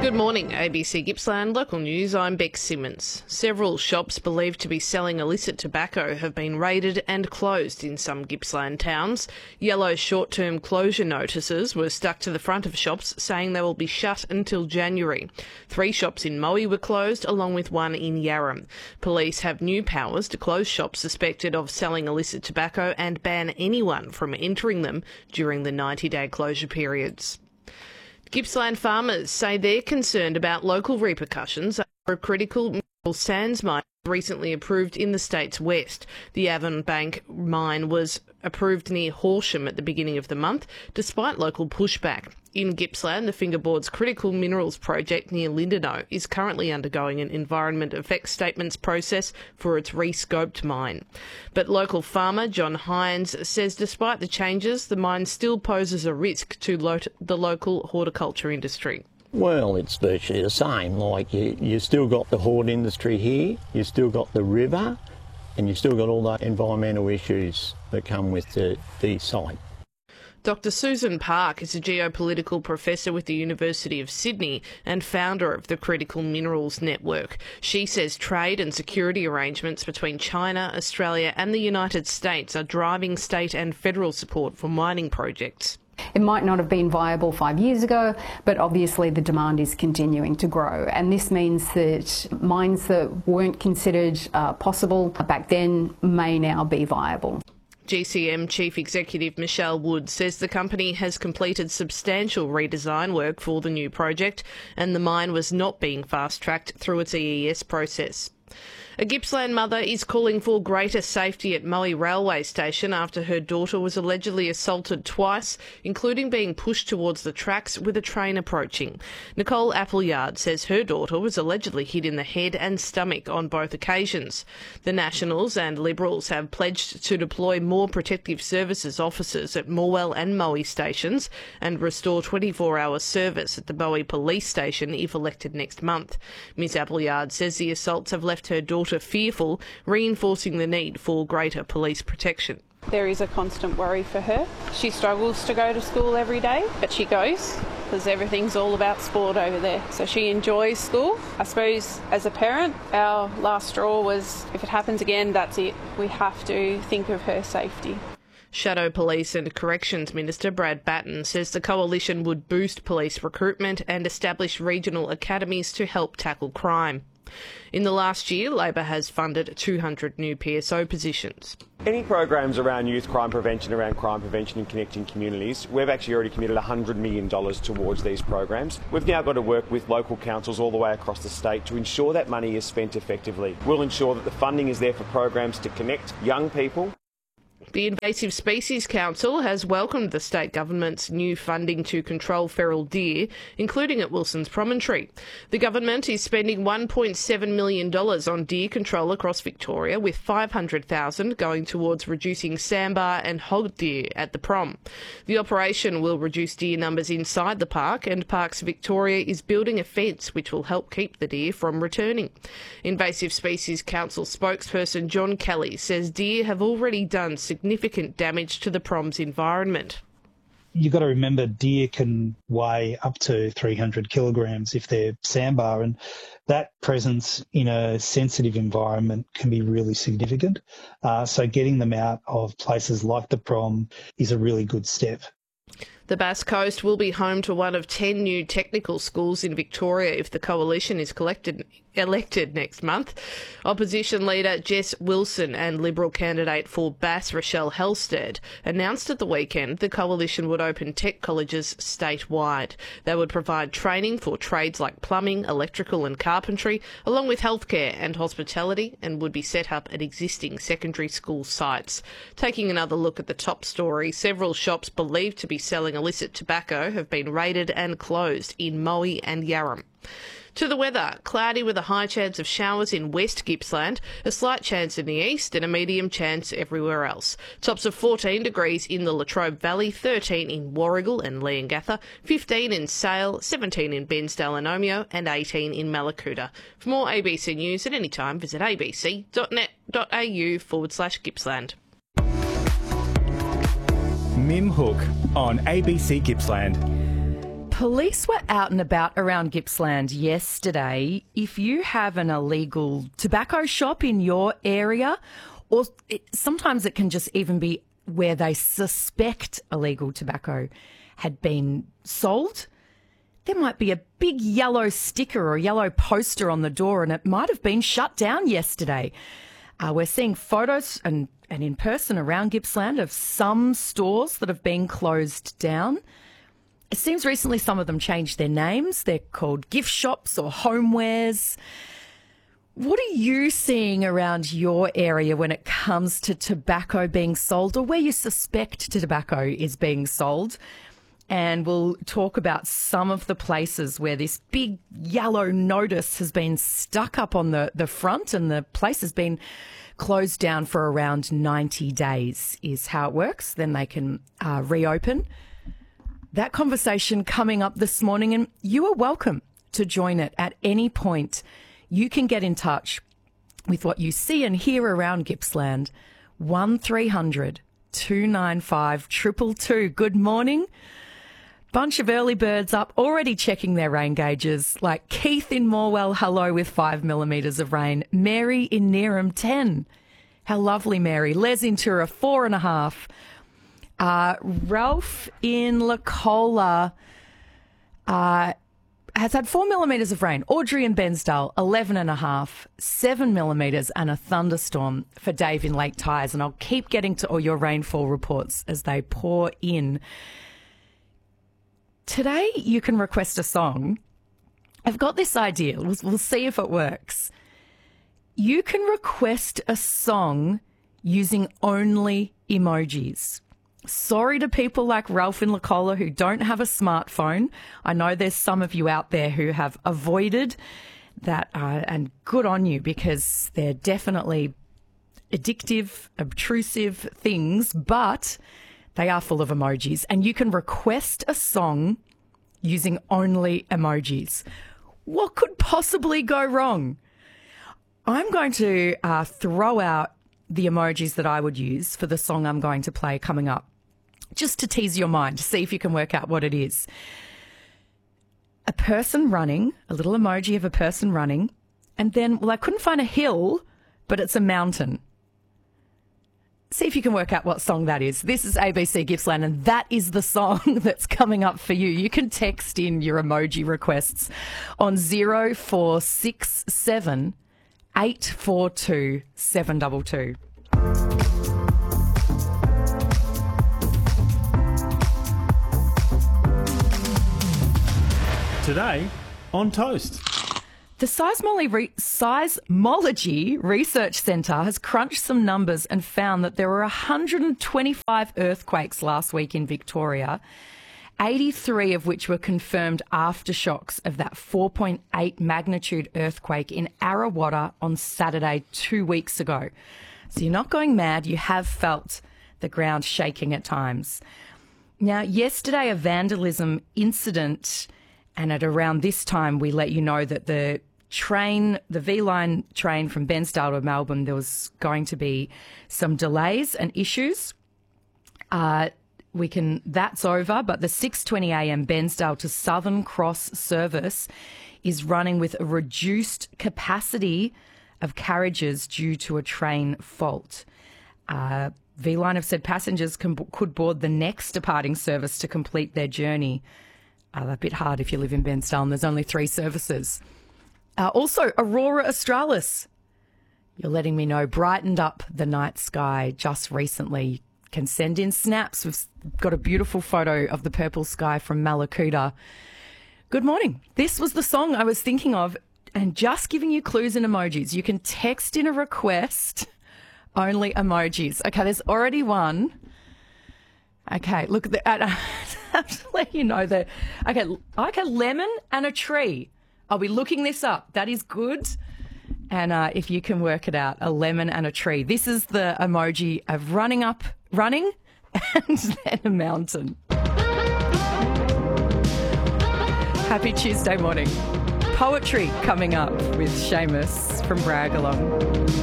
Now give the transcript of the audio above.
Good morning, ABC Gippsland Local News. I'm Bex Simmons. Several shops believed to be selling illicit tobacco have been raided and closed in some Gippsland towns. Yellow short-term closure notices were stuck to the front of shops saying they will be shut until January. 3 shops in Moe were closed, along with one in Yarram. Police have new powers to close shops suspected of selling illicit tobacco and ban anyone from entering them during the 90-day closure periods. Gippsland farmers say they're concerned about local repercussions after a critical mineral sands mine recently approved in the state's west. The Avonbank mine was approved near Horsham at the beginning of the month, despite local pushback. In Gippsland, the Fingerboards Critical Minerals project near Lindenow is currently undergoing an environment effects statements process for its re-scoped mine. But local farmer John Hines says despite the changes, the mine still poses a risk to the local horticulture industry. Well, it's virtually the same. Like you still got the hort industry here, you still got the river, and you still got all the environmental issues that come with the site. Dr Susan Park is a geopolitical professor with the University of Sydney and founder of the Critical Minerals Network. She says trade and security arrangements between China, Australia and the United States are driving state and federal support for mining projects. It might not have been viable 5 years ago, but obviously the demand is continuing to grow. And this means that mines that weren't considered possible back then may now be viable. GCM Chief Executive Michelle Wood says the company has completed substantial redesign work for the new project and the mine was not being fast-tracked through its EES process. A Gippsland mother is calling for greater safety at Moe railway station after her daughter was allegedly assaulted twice, including being pushed towards the tracks with a train approaching. Nicole Appleyard says her daughter was allegedly hit in the head and stomach on both occasions. The Nationals and Liberals have pledged to deploy more protective services officers at Morwell and Moe stations and restore 24-hour service at the Moe police station if elected next month. Ms Appleyard says the assaults have left her daughter fearful, reinforcing the need for greater police protection. There is a constant worry for her. She struggles to go to school every day, but she goes because everything's all about sport over there. So she enjoys school. I suppose as a parent, our last straw was if it happens again, that's it. We have to think of her safety. Shadow Police and Corrections Minister Brad Batten says the coalition would boost police recruitment and establish regional academies to help tackle crime. In the last year, Labor has funded 200 new PSO positions. Any programs around youth crime prevention and connecting communities, we've actually already committed $100 million towards these programs. We've now got to work with local councils all the way across the state to ensure that money is spent effectively. We'll ensure that the funding is there for programs to connect young people. The Invasive Species Council has welcomed the state government's new funding to control feral deer, including at Wilson's Promontory. The government is spending $1.7 million on deer control across Victoria, with $500,000 going towards reducing sambar and hog deer at the prom. The operation will reduce deer numbers inside the park, and Parks Victoria is building a fence which will help keep the deer from returning. Invasive Species Council spokesperson John Kelly says deer have already done significant damage to the prom's environment. You've got to remember deer can weigh up to 300 kilograms if they're sambar, and that presence in a sensitive environment can be really significant. So getting them out of places like the prom is a really good step. The Bass Coast will be home to one of 10 new technical schools in Victoria if the coalition is elected next month. Opposition leader Jess Wilson and Liberal candidate for Bass Rochelle Halstead announced at the weekend the coalition would open tech colleges statewide. They would provide training for trades like plumbing, electrical and carpentry, along with healthcare and hospitality, and would be set up at existing secondary school sites. Taking another look at the top story, several shops believed to be selling illicit tobacco have been raided and closed in Moe and Yarram. To the weather, cloudy with a high chance of showers in West Gippsland, a slight chance in the east and a medium chance everywhere else. Tops of 14 degrees in the Latrobe Valley, 13 in Warragul and Leongatha, 15 in Sale, 17 in Bensdale and Omeo and 18 in Mallacoota. For more ABC News at any time, visit abc.net.au/Gippsland. Mim Hook on ABC Gippsland. Police were out and about around Gippsland yesterday. If you have an illegal tobacco shop in your area, or sometimes it can just even be where they suspect illegal tobacco had been sold, there might be a big yellow sticker or yellow poster on the door, and it might have been shut down yesterday. We're seeing photos and in person around Gippsland of some stores that have been closed down. It seems recently some of them changed their names. They're called gift shops or homewares. What are you seeing around your area when it comes to tobacco being sold, or where you suspect tobacco is being sold? And we'll talk about some of the places where this big yellow notice has been stuck up on the front, and the place has been closed down for around 90 days is how it works. Then they can reopen. That conversation coming up this morning, and you are welcome to join it at any point. You can get in touch with what you see and hear around Gippsland. 1300 295 222. Good morning. Bunch of early birds up, already checking their rain gauges, like Keith in Morwell, hello, with 5 millimetres of rain. Mary in Neerim, 10. How lovely, Mary. Les in Tura, 4.5. Ralph in Lacola has had 4 millimetres of rain. Audrey in Bensdale, 11.5, 7 millimetres and a thunderstorm for Dave in Lake Tyers. And I'll keep getting to all your rainfall reports as they pour in. Today, you can request a song. I've got this idea. We'll see if it works. You can request a song using only emojis. Sorry to people like Ralph in Lacola who don't have a smartphone. I know there's some of you out there who have avoided that, and good on you, because they're definitely addictive, obtrusive things, but they are full of emojis, and you can request a song using only emojis. What could possibly go wrong? I'm going to throw out the emojis that I would use for the song I'm going to play coming up, just to tease your mind, to see if you can work out what it is. A person running, a little emoji of a person running, and then, well, I couldn't find a hill, but it's a mountain. See if you can work out what song that is. This is ABC Gippsland, and that is the song that's coming up for you. You can text in your emoji requests on 0467 842 722. Today on Toast. The Seismology Research Centre has crunched some numbers and found that there were 125 earthquakes last week in Victoria, 83 of which were confirmed aftershocks of that 4.8 magnitude earthquake in Arrawatta on Saturday 2 weeks ago. So you're not going mad, you have felt the ground shaking at times. Now, yesterday a vandalism incident, and at around this time we let you know that the V-Line train from Bensdale to Melbourne, there was going to be some delays and issues. That's over, but the 6:20am Bensdale to Southern Cross service is running with a reduced capacity of carriages due to a train fault. V-Line have said passengers could board the next departing service to complete their journey. A bit hard if you live in Bensdale and there's only 3 services. Also, Aurora Australis, you're letting me know, brightened up the night sky just recently. Can send in snaps. We've got a beautiful photo of the purple sky from Mallacoota. Good morning. This was the song I was thinking of, and just giving you clues and emojis. You can text in a request, only emojis. Okay, there's already one. Okay, look at that. I have to let you know that. Okay, lemon and a tree. I'll be looking this up. That is good. And if you can work it out, a lemon and a tree. This is the emoji of running, and then a mountain. Happy Tuesday morning. Poetry coming up with Seamus from Bragalong.